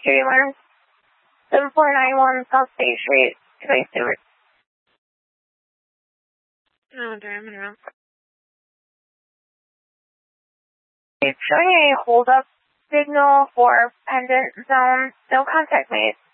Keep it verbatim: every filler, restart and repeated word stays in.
Security Alarm. seven four nine one South State Street, Troy Stewart. No, damn it. It's showing a hold-up signal for pendant zone. No contact made.